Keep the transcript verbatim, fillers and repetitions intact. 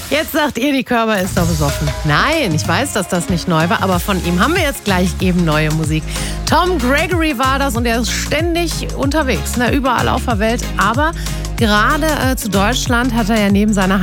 Jetzt sagt ihr, die Körper ist doch besoffen. Nein, ich weiß, dass das nicht neu war, aber von ihm haben wir jetzt gleich eben neue Musik. Tom Gregory war das und er ist ständig unterwegs, ne, überall auf der Welt. Aber gerade äh, zu Deutschland hat er ja neben seiner